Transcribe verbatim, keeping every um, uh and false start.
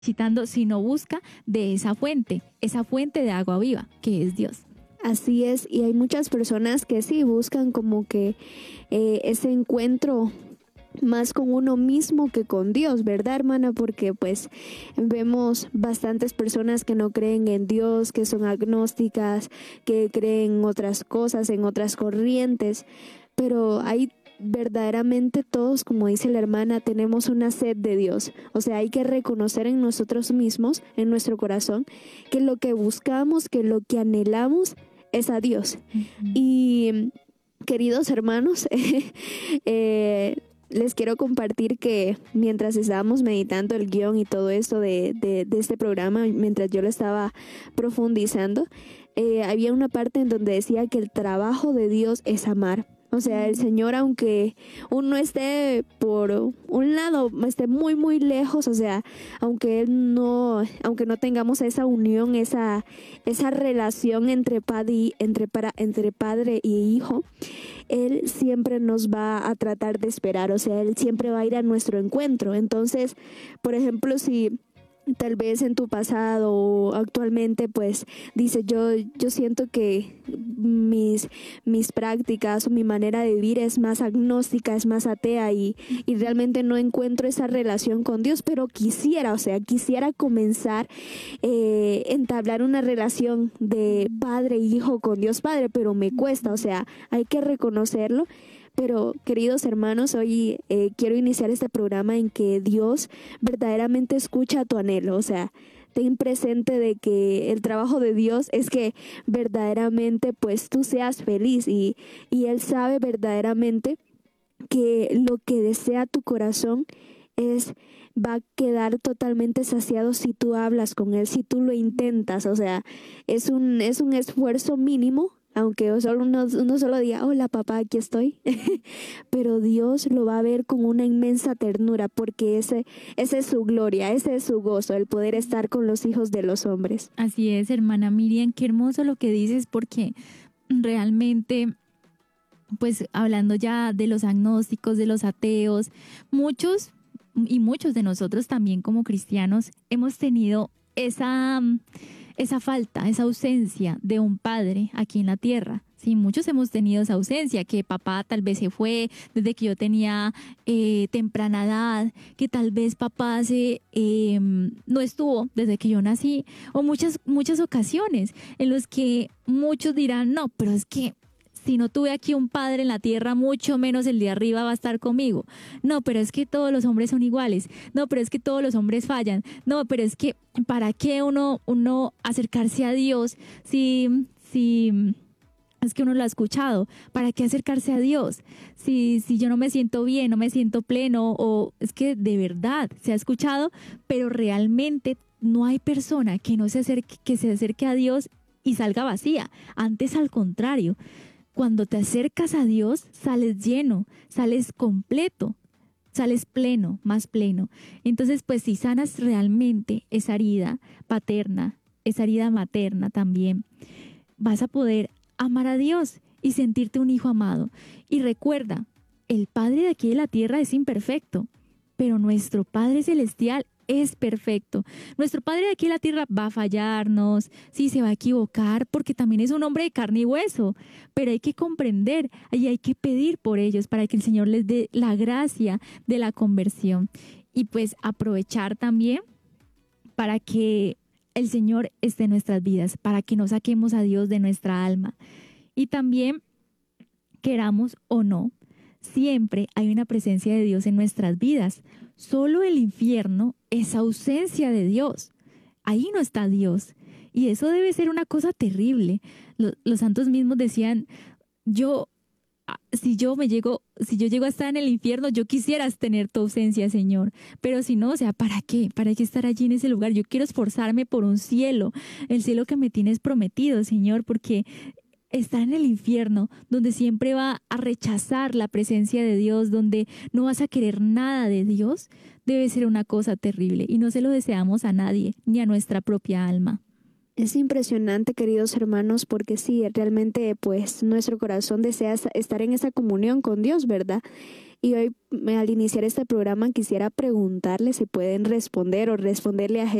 necesitando, sino busca de esa fuente, esa fuente de agua viva, que es Dios. Así es, y hay muchas personas que sí buscan como que eh, ese encuentro más con uno mismo que con Dios, ¿verdad, hermana? Porque pues vemos bastantes personas que no creen en Dios, que son agnósticas, que creen en otras cosas, en otras corrientes, pero hay verdaderamente todos, como dice la hermana, tenemos una sed de Dios. O sea, hay que reconocer en nosotros mismos, en nuestro corazón, que lo que buscamos, que lo que anhelamos es a Dios. Uh-huh. Y queridos hermanos, eh, les quiero compartir que mientras estábamos meditando el guión y todo esto de, de, de este programa, mientras yo lo estaba profundizando, eh, había una parte en donde decía que el trabajo de Dios es amar. O sea, el Señor, aunque uno esté por un lado, esté muy, muy lejos, o sea, aunque Él no, aunque no tengamos esa unión, esa, esa relación entre padre, y, entre, para, entre padre y hijo, Él siempre nos va a tratar de esperar, o sea, Él siempre va a ir a nuestro encuentro. Entonces, por ejemplo, si tal vez en tu pasado o actualmente pues dice yo yo siento que mis mis prácticas o mi manera de vivir es más agnóstica, es más atea y, y realmente no encuentro esa relación con Dios, pero quisiera, o sea, quisiera comenzar eh, entablar una relación de padre e hijo con Dios Padre, pero me cuesta, o sea, hay que reconocerlo. Pero, queridos hermanos, hoy eh, quiero iniciar este programa en que Dios verdaderamente escucha tu anhelo. O sea, ten presente de que el trabajo de Dios es que verdaderamente pues tú seas feliz y, y Él sabe verdaderamente que lo que desea tu corazón es va a quedar totalmente saciado si tú hablas con Él, si tú lo intentas. O sea, es un, es un esfuerzo mínimo. Aunque solo uno, uno solo diga, hola papá, aquí estoy, pero Dios lo va a ver con una inmensa ternura porque ese, ese es su gloria, ese es su gozo, el poder estar con los hijos de los hombres. Así es, hermana Miriam, qué hermoso lo que dices porque realmente, pues hablando ya de los agnósticos, de los ateos, muchos y muchos de nosotros también como cristianos hemos tenido esa... esa falta, esa ausencia de un padre aquí en la tierra. Sí, muchos hemos tenido esa ausencia, que papá tal vez se fue desde que yo tenía eh, temprana edad, que tal vez papá se, eh, no estuvo desde que yo nací, o muchas, muchas ocasiones en las que muchos dirán, no, pero es que si no tuve aquí un padre en la tierra, mucho menos el de arriba va a estar conmigo. No, pero es que todos los hombres son iguales. No, pero es que todos los hombres fallan. No, pero es que ¿para qué uno, uno acercarse a Dios si, si es que uno lo ha escuchado? ¿Para qué acercarse a Dios? Si, si yo no me siento bien, no me siento pleno, o es que de verdad se ha escuchado, pero realmente no hay persona que no se acerque, que se acerque a Dios y salga vacía. Antes, al contrario. Cuando te acercas a Dios, sales lleno, sales completo, sales pleno, más pleno. Entonces, pues si sanas realmente esa herida paterna, esa herida materna también, vas a poder amar a Dios y sentirte un hijo amado. Y recuerda, el Padre de aquí de la tierra es imperfecto, pero nuestro Padre celestial es perfecto. Nuestro Padre de aquí en la tierra va a fallarnos, sí, se va a equivocar, porque también es un hombre de carne y hueso, pero hay que comprender y hay que pedir por ellos para que el Señor les dé la gracia de la conversión. Y pues aprovechar también para que el Señor esté en nuestras vidas, para que no saquemos a Dios de nuestra alma. Y también, queramos o no, siempre hay una presencia de Dios en nuestras vidas. Solo el infierno es ausencia de Dios. Ahí no está Dios. Y eso debe ser una cosa terrible. Los, los santos mismos decían, yo, si yo me llego, si yo llego a estar en el infierno, yo quisiera tener tu ausencia, Señor. Pero si no, o sea, ¿para qué? ¿Para qué estar allí en ese lugar? Yo quiero esforzarme por un cielo, el cielo que me tienes prometido, Señor, porque estar en el infierno, donde siempre va a rechazar la presencia de Dios, donde no vas a querer nada de Dios, debe ser una cosa terrible y no se lo deseamos a nadie, ni a nuestra propia alma. Es impresionante, queridos hermanos, porque sí, realmente pues nuestro corazón desea estar en esa comunión con Dios, ¿verdad? Y hoy, al iniciar este programa, quisiera preguntarles si pueden responder o responderle a